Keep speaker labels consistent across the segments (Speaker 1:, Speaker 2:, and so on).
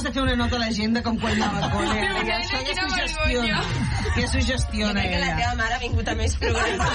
Speaker 1: de fer una nota a l'agenda com quan anava al col·le. Això ja s'ho gestiona.
Speaker 2: Jo crec que la teva mare ha vingut a més programes.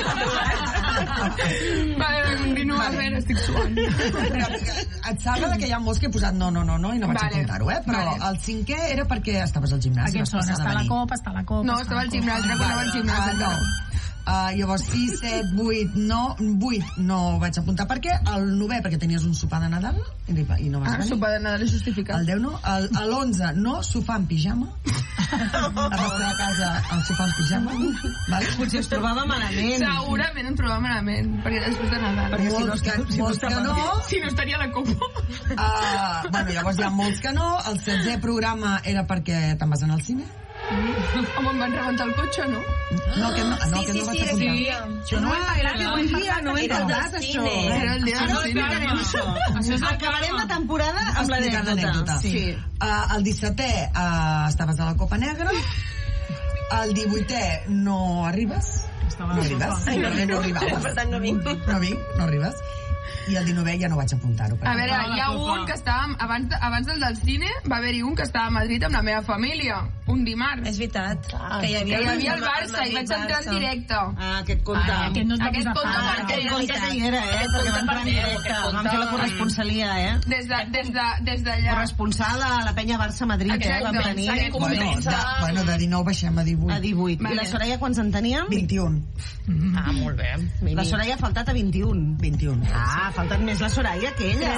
Speaker 3: Vale, continua, a veure, estic suant.
Speaker 4: Et sembla que hi ha molts que he posat no, i no vaig apuntar-ho, però el 5è era perquè estaves al gimnàs.
Speaker 5: Aquests són, està la copa.
Speaker 3: No, estava al gimnàs, anava al gimnàs.
Speaker 4: Llavors 6, 7, 8, 8 no vaig apuntar perquè el 9è perquè tenies un sopar de Nadal i no vas venir.
Speaker 3: Sopar de Nadal és justificat.
Speaker 4: El 10 no, l'11 no, sopar en pijama a la casa el sopar en pijama, vale?
Speaker 1: Potser es trobava malament.
Speaker 3: Segurament em trobava malament perquè després de Nadal
Speaker 4: molts que no,
Speaker 3: si no estaria a la copa.
Speaker 4: Bueno, llavors hi ha molts que no. El 16è programa era perquè te'n vas anar al cine.
Speaker 3: Home, em van rebentar el cotxe, no?
Speaker 4: No, que no vaig apuntar.
Speaker 1: Era no he tardat, això.
Speaker 3: Era el dia del cine.
Speaker 1: Acabarem la temporada amb l'anècdota.
Speaker 4: El 17è estaves a la Copa Negra. El 18è no arribes. No arribaves.
Speaker 2: Per tant, no vinc.
Speaker 4: No arribes. I el 19è ja no vaig apuntar-ho.
Speaker 3: A veure, hi ha un que estava abans del cine va haver-hi un que estava a Madrid amb la meva família un dimarts.
Speaker 2: És veritat, que hi havia
Speaker 3: el Barça i vaig entrar en directe.
Speaker 1: Aquest compte.
Speaker 3: Aquest compte perquè
Speaker 1: hi era, perquè van entrar en directe. Vam fer la corresponsalia,
Speaker 3: des d'allà.
Speaker 1: Corresponsal a la penya Barça-Madrid, vam tenir.
Speaker 4: Bueno, de 19 baixem a 18.
Speaker 1: A 18. I la Soraya quants en teníem?
Speaker 4: 21.
Speaker 1: Molt bé. La Soraya ha faltat a 21.
Speaker 4: 21.
Speaker 1: Ha faltat més la Soraya que ella.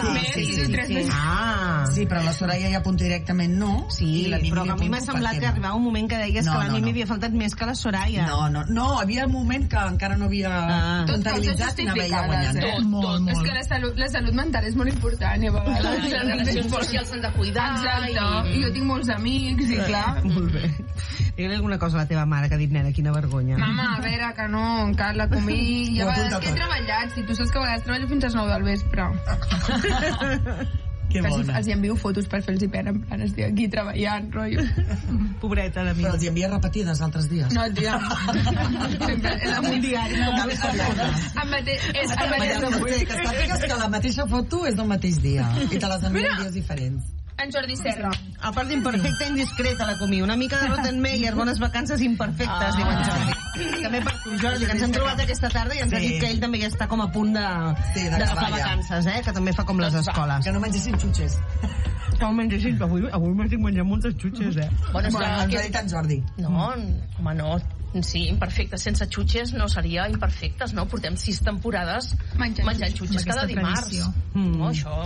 Speaker 4: Sí, però la Soraya ja apunta directament no.
Speaker 1: Sí, però a mi m'ha semblat que arribava un moment que deies que la Mimi havia faltat més que la Soraya.
Speaker 4: No, havia un moment que encara no havia comptabilitzat i anava ja guanyant.
Speaker 3: És que la salut mental és molt important i a vegades les
Speaker 2: relacions socials s'han de cuidar.
Speaker 3: Exacte, i jo tinc molts amics i clar.
Speaker 1: Molt bé. Digue-li alguna cosa a la teva mare que ha dit, nena, quina vergonya.
Speaker 3: Mama, a veure, que no, encara la comí. I a vegades que he treballat, si tu saps que a vegades treballo fins a les 9 del vespre.
Speaker 4: Que bona.
Speaker 3: Els envio fotos per fer-los pena, en plan, estic aquí treballant, rotllo.
Speaker 1: Pobreta, la
Speaker 4: Però els envia repetides altres dies.
Speaker 3: No, tia. Sempre és amb un diari.
Speaker 4: Que sàpigues que la mateixa foto és del mateix dia i te les envia dies diferents.
Speaker 3: En Jordi Serra.
Speaker 1: A part d'imperfecta, indiscreta la comí. Una mica de Rottenmeier, bones vacances imperfectes, diu en Jordi. També per tu, Jordi, que ens hem trobat aquesta tarda i ens ha dit que ell també ja està com a punt d'agafar vacances, que també fa com les escoles.
Speaker 4: Que no mengessin xutxes.
Speaker 1: Que no mengessin, avui m'estic menjant moltes xutxes,
Speaker 4: Bueno, ens ha dit en Jordi.
Speaker 6: No, home, no. Sí, imperfectes sense xutxes no seria imperfectes, no? Portem 6 temporades menjant xutxes cada dimarts. No, això...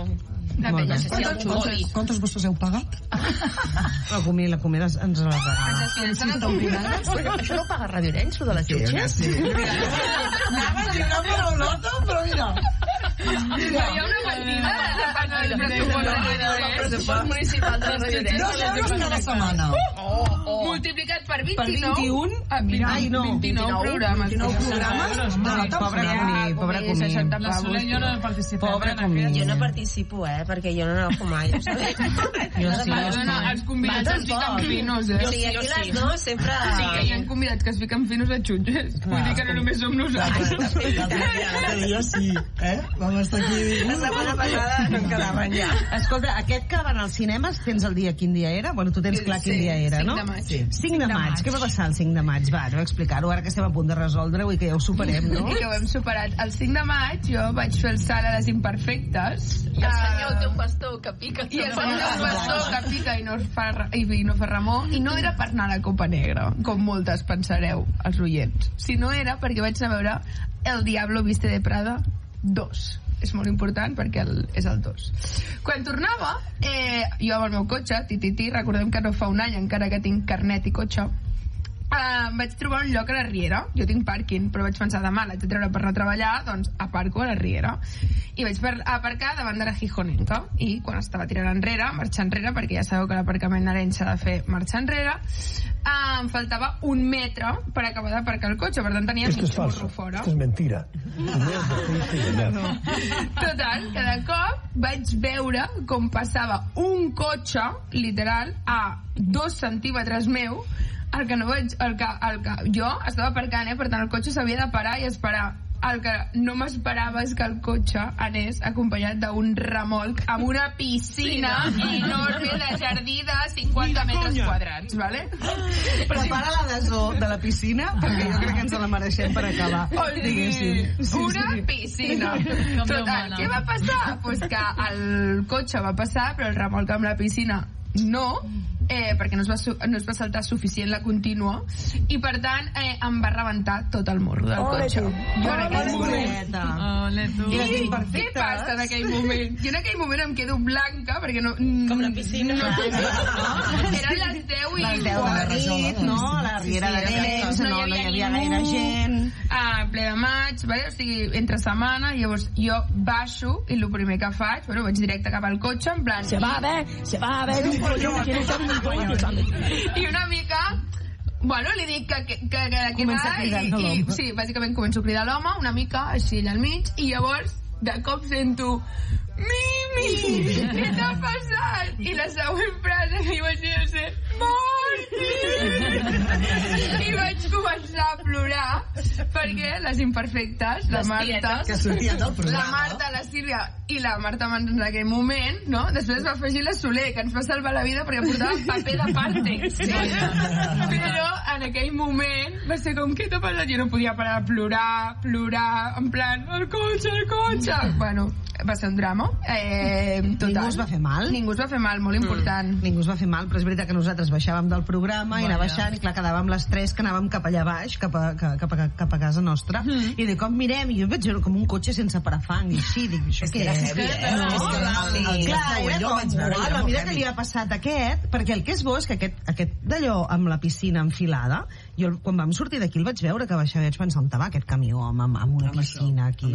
Speaker 4: Quantes vostres heu pagat?
Speaker 1: La comida ens les regala.
Speaker 6: Això no ho paga Radio Arenys, lo de les xutxes?
Speaker 4: Sí. Anava a dir una paraulota, però mira...
Speaker 3: Hi ha una partida del pressupost municipal de Radio Arenys.
Speaker 4: 2 euros cada setmana.
Speaker 3: Multiplicat per 29.
Speaker 1: Per 21? Ai, no.
Speaker 3: 29 programes.
Speaker 4: 29 programes?
Speaker 1: Pobra comí.
Speaker 5: La Soler jo no participem.
Speaker 2: Jo no participo, perquè jo no n'agafo mai.
Speaker 1: Jo sí.
Speaker 3: Els convidats es fiquen finos,
Speaker 2: O sigui, aquí les dues sempre...
Speaker 3: Sí, que hi ha convidats que es fiquen finos a xutxes. Vull dir que no només som nosaltres.
Speaker 4: Jo sí, vam estar aquí...
Speaker 2: La setmana passada no em quedaven ja.
Speaker 1: Escolta, aquest que van als cinemes, tens el dia quin dia era? Bueno, tu tens clar quin dia era, no?
Speaker 3: 5 de maig.
Speaker 1: 5 de maig. Què va passar el 5 de maig? Va, no explicar-ho ara que estem a punt de resoldre-ho i que ja ho superem, no?
Speaker 3: I que ho hem superat. El 5 de maig jo vaig fer el salt a les imperfectes.
Speaker 6: I el senyor té un bastó que pica.
Speaker 3: I el senyor té un bastó que pica i no fa remor. I no era per anar a la Copa Negra, com moltes pensareu, els oients. Sinó era perquè vaig anar a veure El Diablo Viste de Prada 2. És molt important perquè és el 2. Quan tornava, jo amb el meu cotxe, recordem que no fa un any encara que tinc carnet i cotxe, vaig trobar un lloc a la Riera. Jo tinc pàrquing, però vaig pensar demà l'haig de treure per anar a treballar, doncs aparco a la Riera. I vaig aparcar davant de la Gijonenca, i quan estava marxar enrere, perquè ja sabeu que l'aparcament d'Arenys s'ha de fer marxar enrere, em faltava 1 metre per acabar d'aparcar el cotxe, per tant tenia mig burro fora.
Speaker 7: Esto es mentira.
Speaker 3: Total, que de cop vaig veure com passava un cotxe, literal, a 2 centímetres meu, jo estava aparcant, per tant el cotxe s'havia de parar i esperar el que no m'esperava és que el cotxe anés acompanyat d'un remolc amb una piscina enorme de jardí de 50 metres quadrats, vale?
Speaker 1: Prepara l'adhesó de la piscina, perquè jo crec que ens la mereixem per acabar.
Speaker 3: Una piscina. Total, què va passar? Pues que el cotxe va passar, però el remolc amb la piscina no, perquè no es va saltar suficient la contínua, i per tant em va rebentar tot el morro del cotxe. Jo en aquell moment... I què passa en aquell moment? Jo en aquell moment em quedo blanca, perquè no...
Speaker 6: Com la piscina.
Speaker 3: Eren les 10 i
Speaker 1: de la nit, no? A la Riera de Nens, no hi havia gaire gent.
Speaker 3: A ple de maig, vale? O sigui, entre setmana, llavors jo baixo i el primer que faig, bueno, vaig directe cap al cotxe, en plan... Se va a ver un pollo, i una mica, bueno, li dic que
Speaker 1: comença a cridar l'home.
Speaker 3: Sí, bàsicament començo a cridar l'home, una mica així allà al mig, i llavors de cop sento Mimi, què t'ha passat? I la següent frase que vaig dir va ser Morti! I vaig començar a plorar perquè les imperfectes, la Marta,
Speaker 4: que sortia del programa,
Speaker 3: la Marta, la Sílvia i la Marta Mans en aquell moment, no? Després va afegir la Soler, que ens va salvar la vida perquè portava paper de pàrtex. Però en aquell moment va ser com, què t'ha passat? Jo no podia parar de plorar, en plan, el cotxe. Bueno, va ser un drama. Total.
Speaker 1: Ningú es va fer mal?
Speaker 3: Ningú es va fer mal, molt important.
Speaker 1: Ningú es va fer mal, però és veritat que nosaltres baixàvem del programa i anar baixant, i clar, quedàvem les tres que anàvem cap allà baix, cap a casa nostra, i de cop mirem, i jo veig com un cotxe sense parafang, i així, dic, això què és? Clar, era com, mira què li ha passat a aquest, perquè el que és bo és que aquest d'allò amb la piscina enfilada, jo quan vam sortir d'aquí el vaig veure que baixava i vaig pensar, on va aquest camió amb una piscina aquí?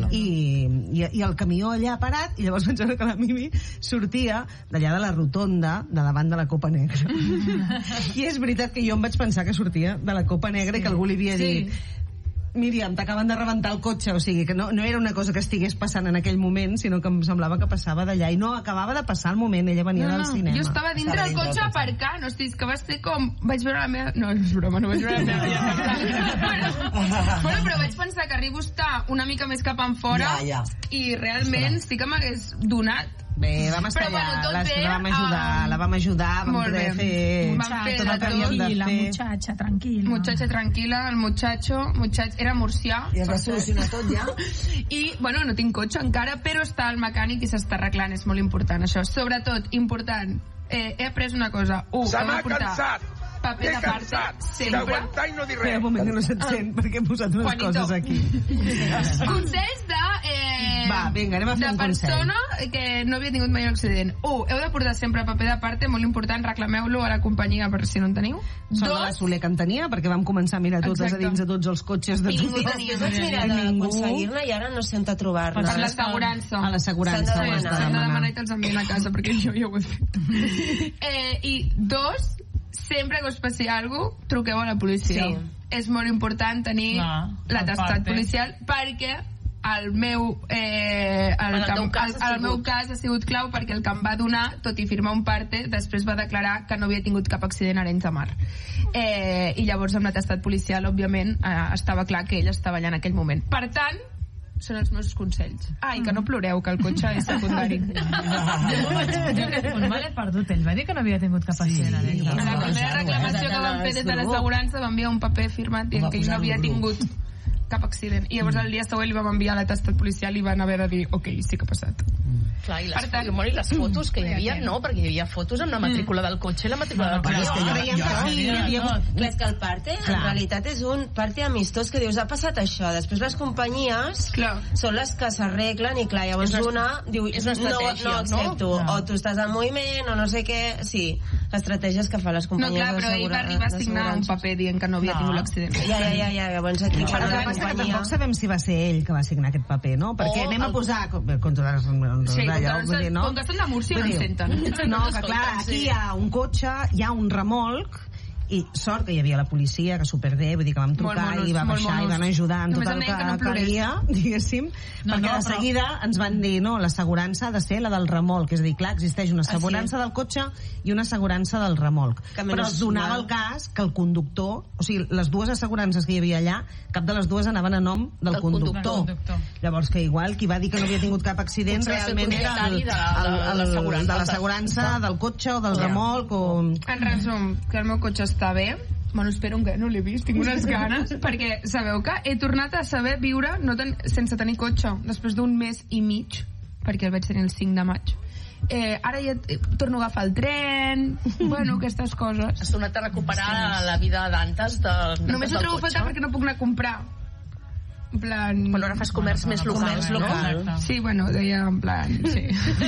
Speaker 1: I el camió allà parat, i llavors vaig veure que la Mimi sortia d'allà de la rotonda de davant de la Copa Negra. I és veritat que jo em vaig pensar que sortia de la Copa Negra i que algú li havia dit Míriam, t'acaben de rebentar el cotxe, o sigui que no era una cosa que estigués passant en aquell moment, sinó que em semblava que passava d'allà, i no, acabava de passar el moment, ella venia del cinema.
Speaker 3: Jo estava dintre del cotxe aparcant, hosti, que va ser com... Vaig veure la meva... No, és broma, no vaig veure la meva... Bueno, però vaig pensar que arribo a estar una mica més cap en fora, i realment sí que m'hagués donat.
Speaker 1: Bé, vam estar allà, la vam ajudar, vam poder fer tot el que havíem de fer.
Speaker 5: La muchacha tranquila.
Speaker 3: El muchacho era murcià.
Speaker 4: I es va solucionar tot ja.
Speaker 3: I, bueno, no tinc cotxe encara, però està el mecànic i s'està arreglant, és molt important això. Sobretot, important, he après una cosa.
Speaker 7: Se m'ha cansat.
Speaker 3: Paper de parte, sempre.
Speaker 7: D'aguantar i no dir res.
Speaker 1: Espera un moment que no se't sent, perquè he posat unes coses aquí.
Speaker 3: Consells de...
Speaker 1: Va, vinga, anem a fer un consell.
Speaker 3: De persona que no havia tingut mai un accident. 1. Heu de portar sempre paper de parte, molt important, reclameu-lo a la companyia per si no en teniu.
Speaker 1: Són de la Soler que en tenia, perquè vam començar a mirar totes a dins de tots els cotxes de
Speaker 2: ningú tenia. Vaig mirar d'aconseguir-la i ara no sé on trobar-la.
Speaker 3: A l'assegurança.
Speaker 1: A l'assegurança.
Speaker 3: S'han de demanar i te'ls envien a casa, perquè jo ja ho he fet. I 2, sempre que us passi alguna cosa, truqueu a la policia. És molt important tenir l'atestat policial, perquè el meu cas ha sigut clau, perquè el que em va donar, tot i firmar un parte, després va declarar que no havia tingut cap accident a Arenys de Mar. I llavors amb l'atestat policial, òbviament, estava clar que ell estava allà en aquell moment. Per tant, són els meus consells. I que no ploreu, que el cotxe és secundari.
Speaker 5: On me l'he perdut? Ell va dir que no havia tingut cap accident.
Speaker 3: A la primera reclamació que van fer des de l'assegurança va enviar un paper firmat dient que ell no havia tingut cap accident. I llavors el dia següent li vam enviar l'atestat policial i van haver de dir, ok, sí que ha passat.
Speaker 6: Clar, i les fotos que hi havia, no, perquè hi havia fotos amb la matrícula del cotxe i la matrícula del camió.
Speaker 2: Clar, és que el parte, en realitat, és un parte amistós que dius, ha passat això, després les companyies són les que s'arreglen i clar, llavors una diu, no accepto, o tu estàs en moviment, o no sé què, sí, estratègies que fa les companyies.
Speaker 3: No, clar, però ell va arribar a signar un paper dient que no havia tingut l'accident.
Speaker 2: Ja, llavors aquí per la companyia.
Speaker 1: Tampoc sabem si va ser ell que va signar aquest paper, no? Perquè anem a posar contra les
Speaker 3: com que són de Múrcia no en senten.
Speaker 1: No, que clar, aquí hi ha un cotxe, hi ha un remolc i sort que hi havia la policia, que superbé, vull dir que vam trucar i va baixar i van ajudar en tot el que calia, diguéssim, perquè de seguida ens van dir, no, l'assegurança ha de ser la del remolc, és a dir, clar, existeix una assegurança del cotxe i una assegurança del remolc, però es donava el cas que el conductor, o sigui, les dues assegurances que hi havia allà, cap de les dues anaven a nom del conductor. Llavors que igual qui va dir que no havia tingut cap accident realment era de l'assegurança del cotxe o del remolc o...
Speaker 3: En resum, que el meu cotxe està bé. Bueno, espero que no l'he vist, tinc unes ganes, perquè sabeu que he tornat a saber viure sense tenir cotxe, després d'un mes i mig, perquè el vaig tenir el 5 de maig. Ara ja torno a agafar el tren, bueno, aquestes coses.
Speaker 6: Has tornat a recuperar la vida d'antes
Speaker 3: només ho trobo a faltar perquè no puc anar a comprar. En plan...
Speaker 6: Quan ara fas comerç més local, no?
Speaker 3: Sí, bueno, deia en plan... Sí.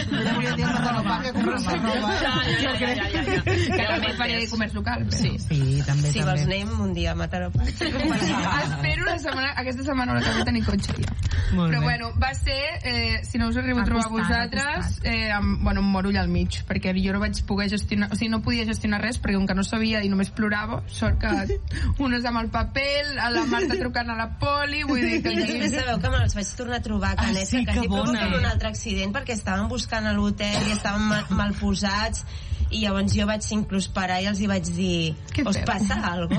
Speaker 3: Que també faré comerç local.
Speaker 6: Sí,
Speaker 2: també. Si vols anem un dia a Mataró.
Speaker 3: Espero aquesta setmana no l'acabo de tenir cotxe ja. Però bueno, va ser, si no us arribo a trobar a vosaltres, bueno, un morull al mig, perquè jo no vaig poder gestionar, o sigui, no podia gestionar res, perquè com que no sabia i només plorava, sort que unes amb el paper, a la Marta trucant a la poli, vull dir que...
Speaker 2: I després sabeu que me'ls vaig tornar a trobar, Canet, que quasi provoquen un altre accident perquè estaven buscant a l'hotel i estaven mal posats, i llavors jo vaig inclús parar i els hi vaig dir, ¿os pasa algo?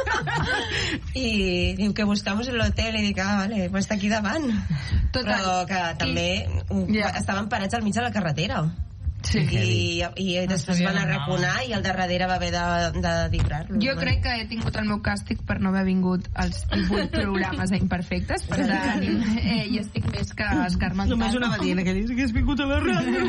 Speaker 2: I diu que buscamos el hotel i dic, vale, pues està aquí davant. Però que també estaven parats al mig de la carretera. Sí. I després van arraconar i el de darrere va haver de vibrar-lo.
Speaker 3: Jo crec que he tingut el meu càstig per no haver vingut als 8 programes imperfectes, per tant i estic més que escarmentada.
Speaker 1: Només una va dir que hagués vingut a la ràdio.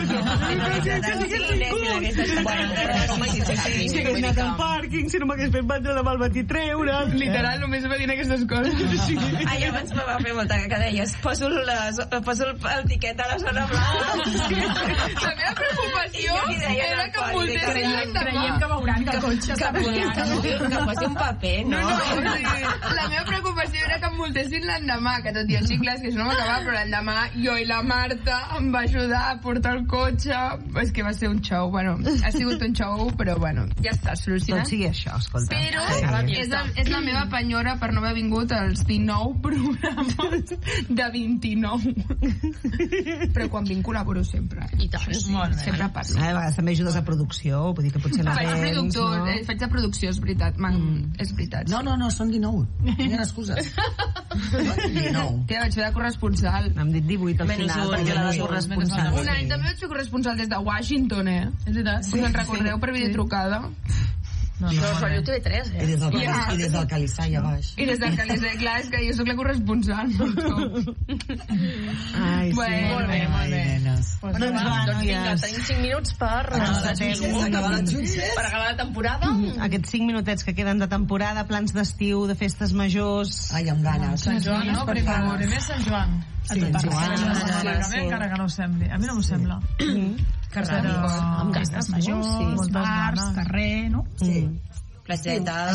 Speaker 1: Si hagués anat al pàrquing, si no m'hagués fet batre demà al matí treure.
Speaker 3: Literal, només va dir aquestes coses.
Speaker 2: Abans me va fer molta que deies, poso el tiquet a la zona blanca.
Speaker 3: La meva preocupació era que em multessin l'endemà.
Speaker 5: Creiem que veuran que el cotxe està
Speaker 2: multat. Que posi un paper, no?
Speaker 3: La meva preocupació era que em multessin l'endemà, que tot i així, clar, és que això no m'acabava, però l'endemà jo i la Marta em va ajudar a portar el cotxe. És que va ser un show, bueno, ha sigut un show, però bueno, ja està solucionat.
Speaker 1: Tot sigui això, escolta.
Speaker 3: Però és la meva penyora per no haver vingut als 19 programes de 29. Però quan vinc col·laboro sempre.
Speaker 6: I tant.
Speaker 3: Sempre parlo.
Speaker 1: A vegades també ajudes a producció, vull dir que potser no tens, no?
Speaker 3: Faig de producció, és veritat. És veritat.
Speaker 4: No, són 19. No hi ha excuses. 19.
Speaker 3: Tia, vaig fer de corresponsal.
Speaker 1: M'han dit 18 al final, perquè era de corresponsal.
Speaker 3: Un any també vaig fer corresponsal des de Washington, És veritat. Us en recordeu per videotrucada?
Speaker 6: Això és Radio TV3,
Speaker 4: I des del Calissà allà baix.
Speaker 3: I des del Calissà, clar, és que jo soc la corresponsal.
Speaker 1: Ai, sí.
Speaker 3: Molt bé.
Speaker 6: Doncs vinga, tenim 5 minuts per acabar la temporada.
Speaker 1: Aquests 5 minutets que queden de temporada, plans d'estiu, de festes majors...
Speaker 4: Ai, amb ganes.
Speaker 5: Sant Joan, no? Primer Sant Joan.
Speaker 1: Sí, Sant
Speaker 5: Joan. Encara que no ho sembli. A mi no m'ho sembla.
Speaker 2: Amb
Speaker 5: festes majors, molts bars, carrer, no?
Speaker 4: Sí.
Speaker 2: Platgeta.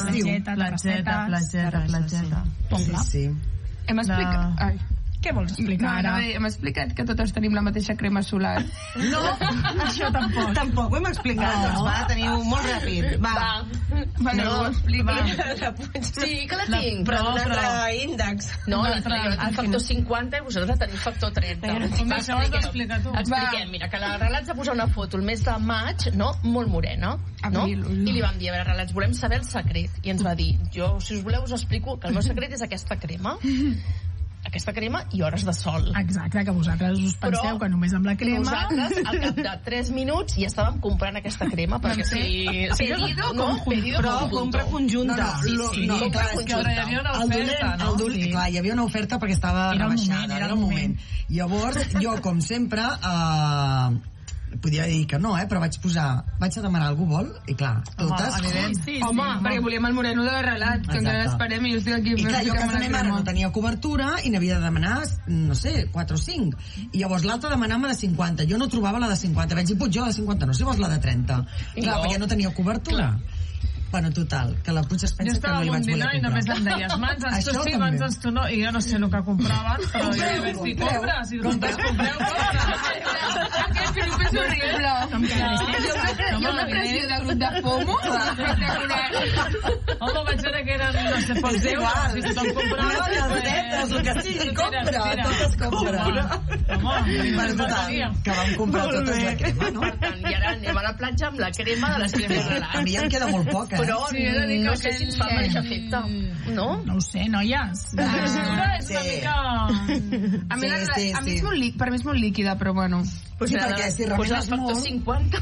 Speaker 4: Sí.
Speaker 3: Hem explicat...
Speaker 5: Què vols explicar ara?
Speaker 3: Hem explicat que totes tenim la mateixa crema solar.
Speaker 5: No, això tampoc.
Speaker 1: Tampoc ho hem explicat, doncs va, teniu molt ràpid. Va,
Speaker 3: no ho explica.
Speaker 6: Sí, que la tinc.
Speaker 2: Però un altre índex.
Speaker 6: No, jo tinc factor 50 i vosaltres teniu factor 30.
Speaker 5: Això ho has d'explicar tu.
Speaker 6: Expliquem, mira, que la Relats va posar una foto el mes de maig, no? Molt morena, no? I li vam dir, a veure, Relats, volem saber el secret. I ens va dir, jo, si us voleu, us explico que el meu secret és aquesta crema i hores de sol.
Speaker 5: Exacte, que vosaltres us penseu que només amb la crema...
Speaker 6: Nosaltres, al cap de 3 minuts, ja estàvem comprant aquesta crema, perquè
Speaker 3: Pedido
Speaker 1: però compra conjunta.
Speaker 4: No, clar, és que
Speaker 5: hi havia una oferta, no?
Speaker 4: Clar, hi havia una oferta perquè estava rebaixada, era el moment. Llavors, jo, com sempre, podia dir que no, però vaig a demanar algú vol, i clar, totes...
Speaker 3: Home, perquè volíem el moreno de Relat, que encara l'esperem i jo estic aquí...
Speaker 4: I clar, jo a casa meva no tenia cobertura i n'havia de demanar, no sé, 4 o 5. I llavors l'altra demanava de 50. Jo no trobava la de 50. Vaig dir, jo la de 50 no, si vols la de 30. Clar, perquè no tenia cobertura. Bueno, total, que la Puig es pensa que no li vaig voler comprar.
Speaker 5: Jo estava amb un dinar i només em deies, mans tu sí, mans tu no, i jo no sé el que compraven, però jo ja vaig dir, compra, si compreu,
Speaker 3: Aquest grup és horrible. Hi ha una pressió de grup de FOMO espectacular.
Speaker 5: Home, vaig veure que eren, no sé, pocs euros, si tothom comprava...
Speaker 4: El que sigui, compra, tot es compra.
Speaker 5: Home,
Speaker 4: que vam comprar totes la crema, no?
Speaker 6: Per tant, i ara anem a la platja amb la crema de les cremes relats.
Speaker 4: A mi em queda molt poc,
Speaker 6: Però no sé si ens fa el mateix efecte, no?
Speaker 5: No ho sé, noies. La textura és una mica...
Speaker 3: A mi és molt líquida, per mi és molt líquida, però bueno.
Speaker 4: Sí, perquè si remines molt...
Speaker 6: 50.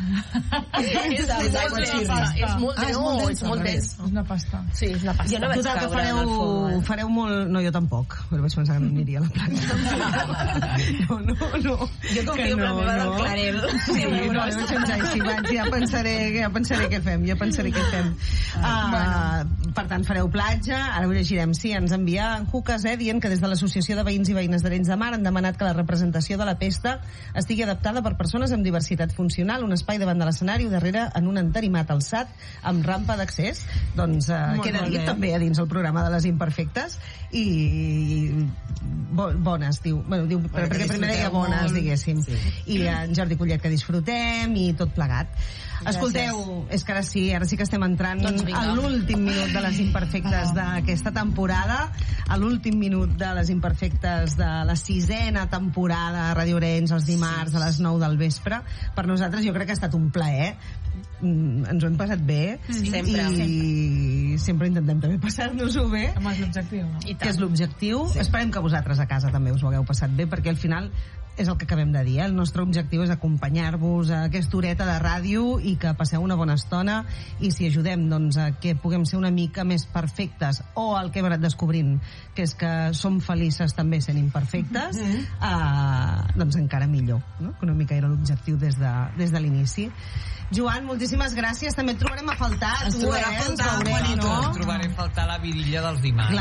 Speaker 6: És molt dens.
Speaker 5: És una pasta.
Speaker 6: Sí, és una pasta.
Speaker 2: Jo no vaig
Speaker 1: Total,
Speaker 2: caure en el fum.
Speaker 1: fareu molt... No, jo tampoc. Però vaig pensar que no aniria a la platja. No.
Speaker 2: Jo confio en la meva del Clarel.
Speaker 1: Sí, no, jo vaig pensar, si vaig, ja pensaré què fem. Per tant, fareu platja, ara ho llegirem. Sí, ens envia en Jucas, dient que des de l'Associació de Veïns i Veïnes d'Arenys de Mar han demanat que la representació de la pesta estigui adaptada per persones amb diversitat funcional, un espai davant de l'escenari, darrere en un entarimat alçat amb rampa d'accés. Doncs queda dit també a dins el programa de les imperfectes. I bones, diu, perquè primer deia bones, diguéssim. I en Jordi Collet, que disfrutem i tot plegat. Escolteu, és que ara sí que estem entrant a l'últim minut de les imperfectes d'aquesta temporada, a l'últim minut de les imperfectes de la 6ª temporada a Ràdio Orenys, els dimarts a les 9 del vespre. Per nosaltres jo crec que ha estat un plaer, ens ho hem passat bé, i sempre intentem també passar-nos-ho bé, que és l'objectiu. Esperem que vosaltres a casa també us ho hagueu passat bé, perquè al final és el que acabem de dir, el nostre objectiu és acompanyar-vos a aquesta horeta de ràdio i que passeu una bona estona, i si ajudem doncs a que puguem ser una mica més perfectes, o el que hem anat descobrint, que és que som felices també sent imperfectes, doncs encara millor, no? Que una mica era l'objectiu des de l'inici. Joan, moltíssimes gràcies. També et trobarem a faltar.
Speaker 8: Ens trobarà a faltar, Juanito. Ens trobaré a faltar la virilla dels dimarts.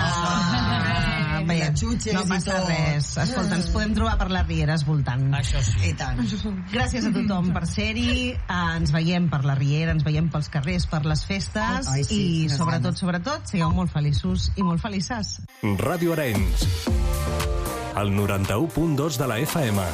Speaker 1: No passa res. Escolta, ens podem trobar per les rieres voltant.
Speaker 8: Això sí.
Speaker 4: I tant.
Speaker 1: Gràcies a tothom per ser-hi. Ens veiem per la riera, ens veiem pels carrers, per les festes, i sobretot, sigueu molt feliços i molt felices.
Speaker 9: Ràdio Arenys, el 91.2 de la FM.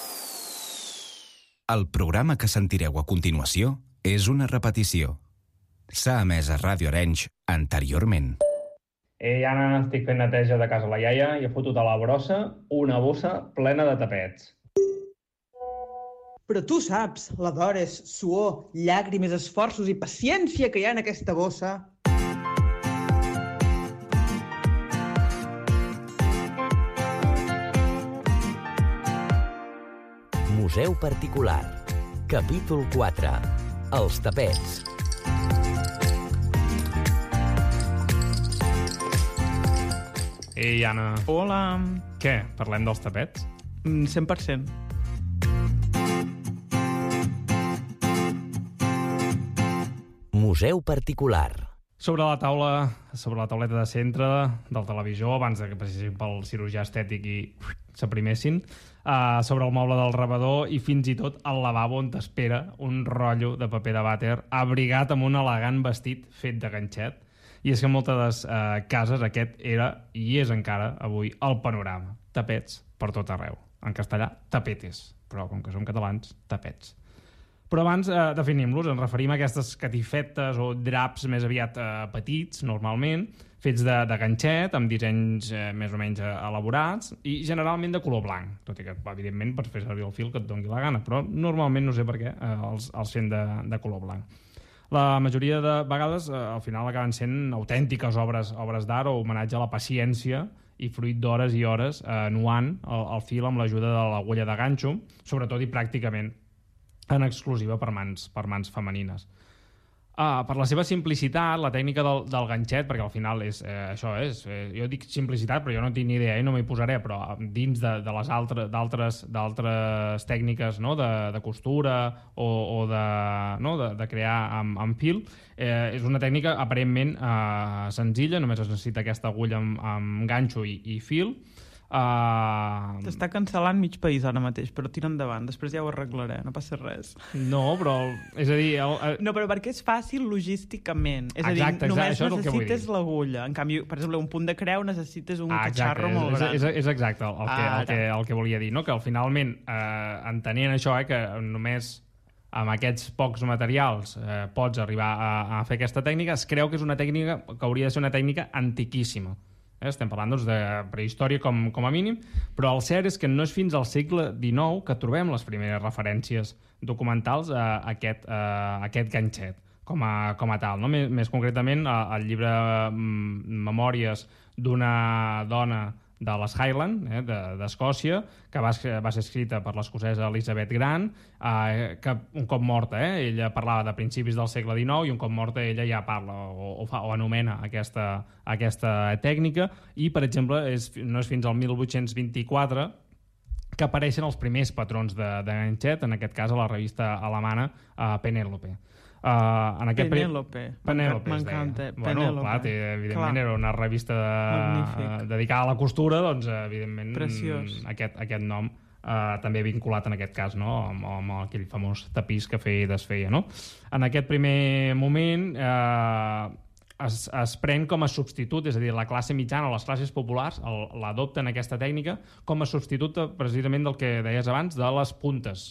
Speaker 10: El programa que sentireu a continuació és una repetició. S'ha emès a Ràdio Arenys anteriorment.
Speaker 11: Ara estic fent neteja de casa la iaia i he fotut a la brossa una bossa plena de tapets.
Speaker 12: Però tu saps la d'hores, suor, llàgrimes, esforços i paciència que hi ha en aquesta bossa?
Speaker 13: Museu particular. Capítol 4. Els tapets.
Speaker 11: Ei, Anna.
Speaker 12: Hola.
Speaker 11: Què? Parlem dels tapets?
Speaker 12: 100%.
Speaker 13: Museu particular.
Speaker 11: Sobre la tauleta de centre del televisor, abans que passessin pel cirurgià estètic i s'aprimessin, sobre el moble del rebedor i fins i tot al lavabo on t'espera un rotllo de paper de vàter abrigat amb un elegant vestit fet de ganxet. I és que en moltes cases aquest era i és encara avui el panorama. Tapets per tot arreu. En castellà, tapetes. Però com que som catalans, tapets. Però abans definim-los, ens referim a aquestes catifetes o draps més aviat petits, normalment, fets de ganxet, amb dissenys més o menys elaborats, i generalment de color blanc, tot i que, evidentment, pots fer servir el fil que et doni la gana, però normalment, no sé per què, els fem de color blanc. La majoria de vegades, al final, acaben sent autèntiques obres d'art o homenatge a la paciència i fruit d'hores i hores nuant el fil amb l'ajuda de l'agulla de ganxo, sobretot i pràcticament en exclusiva per mans femenines. Per la seva simplicitat, la tècnica del ganxet, perquè al final jo dic simplicitat, però jo no tinc ni idea i no m'hi posaré, però dins de les altres tècniques, no, de costura o de crear amb fil, és una tècnica aparentment senzilla, només es necessita aquesta agulla amb ganxo i fil,
Speaker 14: T'està cancel·lant mig país ara mateix, però tira endavant, després ja ho arreglaré, no passa res.
Speaker 11: No, però... És a dir...
Speaker 14: No, però perquè és fàcil logísticament. És a dir, només necessites l'agulla. En canvi, per exemple, un punt de creu necessites un catxarro molt gran.
Speaker 11: És exacte el que volia dir, no? Que finalment, entenent això, que només amb aquests pocs materials pots arribar a fer aquesta tècnica, es creu que és una tècnica que hauria de ser una tècnica antiquíssima. Estem parlant de prehistòria com a mínim, però el cert és que no és fins al segle XIX que trobem les primeres referències documentals a aquest ganxet com a tal. No? Més concretament, el llibre Memòries d'una dona de les Highland, d'Escòcia, que va ser escrita per l'escocesa Elizabeth Grant, que un cop morta, ella parlava de principis del segle XIX i un cop morta ella ja parla o anomena aquesta tècnica, i, per exemple, no és fins al 1824 que apareixen els primers patrons de ganxet, en aquest cas a la revista alemana Penélope.
Speaker 14: Penélope. M'encanta.
Speaker 11: Bueno, clar, evidentment era una revista dedicada a la costura, doncs evidentment aquest nom també vinculat en aquest cas, no? Amb aquell famós tapís que feia i desfeia, no? En aquest primer moment es pren com a substitut, és a dir, la classe mitjana o les classes populars l'adopten aquesta tècnica com a substitut precisament del que deies abans, de les puntes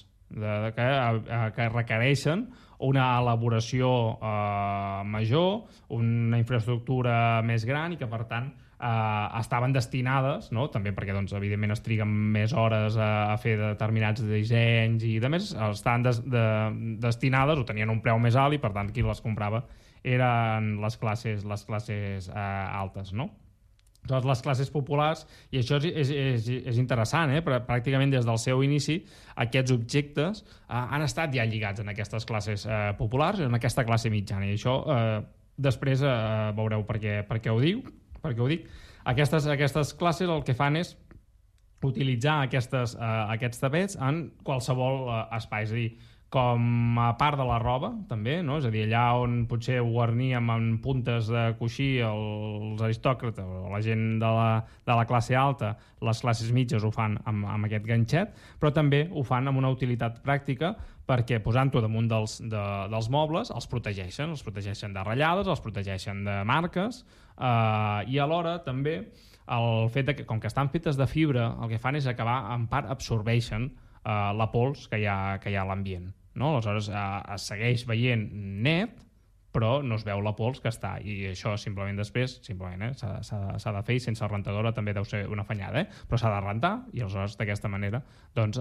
Speaker 11: que requereixen una elaboració major, una infraestructura més gran i que, per tant, estaven destinades, no? També perquè, doncs, evidentment, es triguen més hores a fer determinats dissenys i, de més, estaven destinades o tenien un preu més alt i, per tant, qui les comprava eren les classes altes, no? Doncs les classes populars, i això és interessant, però pràcticament des del seu inici aquests objectes han estat ja lligats en aquestes classes populars, en aquesta classe mitjana, i això després veureu per què ho dic. Aquestes classes el que fan és utilitzar aquests tapets en qualsevol espai, és a dir, com a part de la roba, també, no? És a dir, allà on potser ho guarníem amb puntes de coixí els aristòcrates o la gent de la classe alta, les classes mitges ho fan amb aquest ganxet, però també ho fan amb una utilitat pràctica perquè posant-ho damunt dels mobles els protegeixen de ratllades, els protegeixen de marques i alhora també el fet que, com que estan fetes de fibra, el que fan és acabar, en part, absorbeixen la pols que hi ha a l'ambient. No? Aleshores es segueix veient net, però no es veu la pols que està, i això simplement després s'ha de fer, i sense rentadora també deu ser una fanyada, però s'ha de rentar, i aleshores d'aquesta manera doncs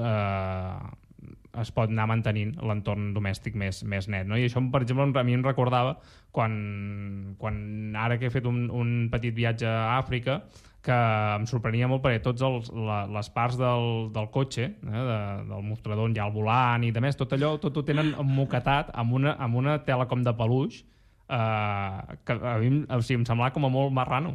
Speaker 11: es pot anar mantenint l'entorn domèstic més net, no? I això, per exemple, a mi em recordava quan ara que he fet un petit viatge a Àfrica, que em sorprenia molt perquè tots les parts del cotxe, del mostrador on hi ha el volant i de més, tot allò, tot ho tenen emmoquetat amb una tela com de peluix, que a mi em semblava com a molt marrano.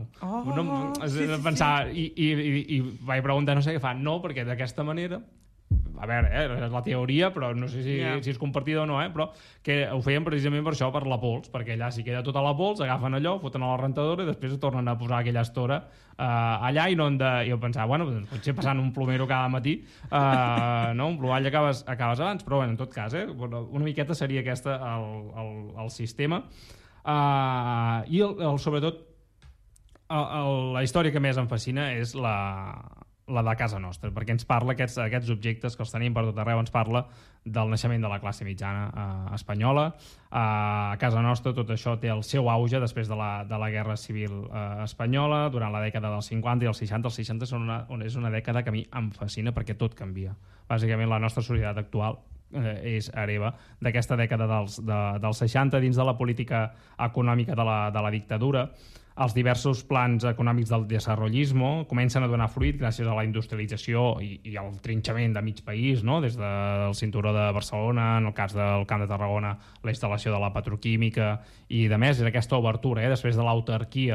Speaker 11: I vaig preguntar, no sé què fa, no, perquè d'aquesta manera, a veure, és la teoria, però no sé si és compartida o no, però que ho feien precisament per això, per la pols, perquè allà si queda tota la pols, agafen allò, foten a la rentadora i després tornen a posar aquella estora allà, i no han de... I jo pensava, bueno, potser passant un plomero cada matí, no? Un plomall acabes abans, però en tot cas, una miqueta seria aquesta el sistema. I sobretot la història que més em fascina és la de casa nostra, perquè ens parla aquests objectes que els tenim per tot arreu, ens parla del naixement de la classe mitjana espanyola. A casa nostra tot això té el seu auge després de la Guerra Civil espanyola, durant la dècada dels 50 i els 60. Els 60 és una dècada que a mi em fascina perquè tot canvia. Bàsicament la nostra societat actual és hereva d'aquesta dècada dels 60 dins de la política econòmica de la dictadura. Els diversos plans econòmics del desenvolupisme comencen a donar fruit gràcies a la industrialització i al trinxament de mig país, no? Des del cinturó de Barcelona, en el cas del Camp de Tarragona, la instal·lació de la petroquímica i de més, és aquesta obertura, després de l'autarquia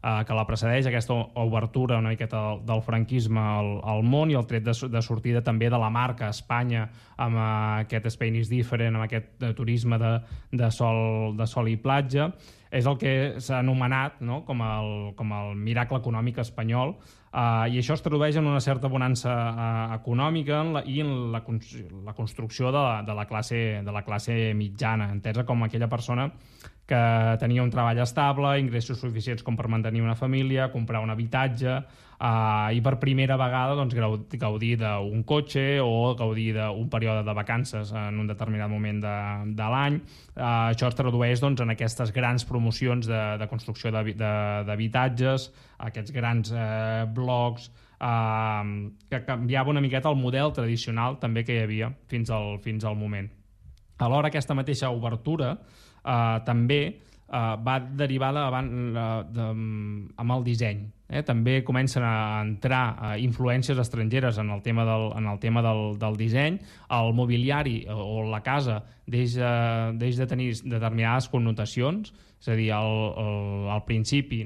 Speaker 11: que la precedeix, aquesta obertura una miqueta del franquisme al món, i el tret de sortida també de la marca Espanya, amb aquest Spain is different, amb aquest turisme de sol i platja, és el que s'ha anomenat, no?, com el miracle econòmic espanyol, i això es tradueix en una certa bonança econòmica i en la construcció de la classe mitjana, entesa com aquella persona que tenia un treball estable, ingressos suficients com per mantenir una família, comprar un habitatge, i per primera vegada doncs, gaudir d'un cotxe o gaudir d'un període de vacances en un determinat moment de l'any. Això es tradueix doncs, en aquestes grans promocions de construcció d'habitatges, aquests grans blocs, que canviava una miqueta el model tradicional també que hi havia fins al moment. Alhora, aquesta mateixa obertura també va derivada amb el disseny. També comencen a entrar influències estrangeres en el tema del disseny. El mobiliari o la casa deix de tenir determinades connotacions, és a dir, al principi,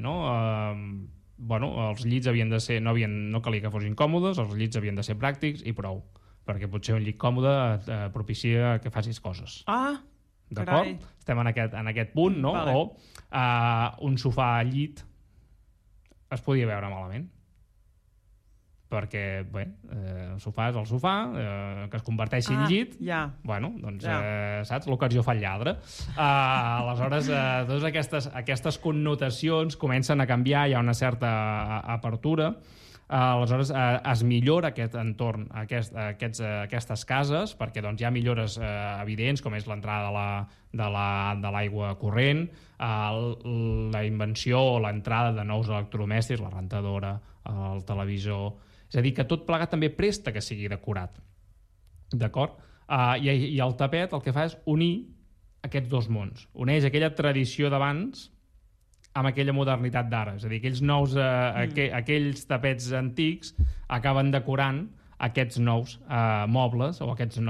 Speaker 11: els llits havien de ser, no calia que fossin còmodes, els llits havien de ser pràctics i prou, perquè potser un llit còmode et propicia que facis coses. D'acord? Estem en aquest punt, no? Vale. O un sofà llit es podia veure malament, perquè el sofà és el sofà, que es converteixi en llit, saps? L'ocasió fa el lladre. Aleshores, totes aquestes connotacions comencen a canviar, hi ha una certa apertura. Aleshores es millora aquest entorn, aquestes cases, perquè hi ha millores evidents, com és l'entrada de l'aigua corrent, la invenció o l'entrada de nous electrodomèstics, la rentadora, el televisor. És a dir, que tot plegat també presta que sigui decorat. D'acord? I el tapet el que fa és unir aquests dos mons. Uneix aquella tradició d'abans amb aquella modernitat d'ara. És a dir, aquells tapets antics acaben decorant aquests nous mobles o aquests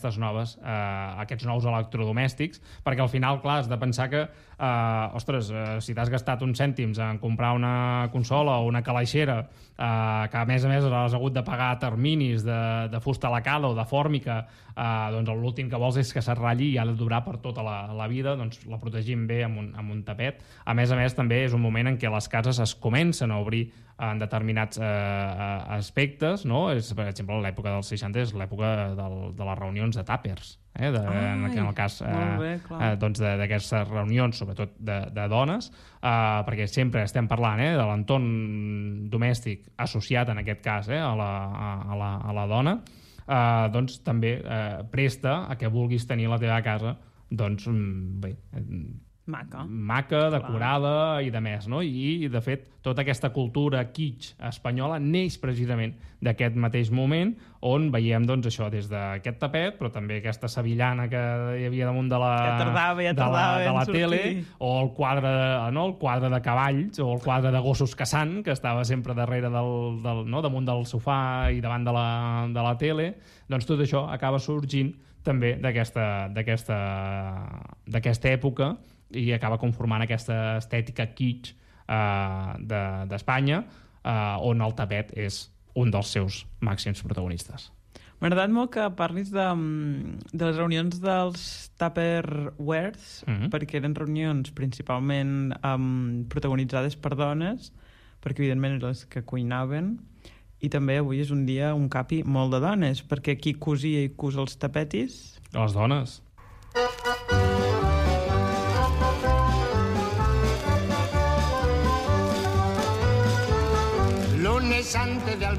Speaker 11: nous electrodomèstics, perquè al final, clar, has de pensar que si t'has gastat uns cèntims en comprar una consola o una calaixera, que a més has hagut de pagar terminis de fusta lacada o de fòrmica, doncs l'últim que vols és que se't ratlli i ha de durar per tota la vida, doncs la protegim bé amb un tapet. A més, també és un moment en què les cases es comencen a obrir en determinats aspectes, no? Per exemple, l'època dels 60 és l'època de les reunions de tàpers, en el cas d'aquestes reunions, sobretot de dones, perquè sempre estem parlant de l'entorn domèstic associat, en aquest cas, a la dona, doncs també presta a que vulguis tenir la teva casa maca, decorada i de més, no? I, de fet, tota aquesta cultura kitsch espanyola neix precisament d'aquest mateix moment, on veiem, doncs, això, des d'aquest tapet, però també aquesta sevillana que hi havia damunt de la tele, o el quadre de cavalls, o el quadre de gossos caçant, que estava sempre darrere damunt del sofà i davant de la tele. Doncs tot això acaba sorgint també d'aquesta època, i acaba conformant aquesta estètica kitsch d'Espanya, on el tapet és un dels seus màxims protagonistes.
Speaker 14: M'ha agradat molt que parlis de les reunions dels Tupperwares, perquè eren reunions principalment protagonitzades per dones, perquè evidentment eren les que cuinaven, i també avui és un dia, un capi, molt de dones, perquè qui cosia i cus els tapetis?
Speaker 11: Les dones.
Speaker 15: Lunes antes de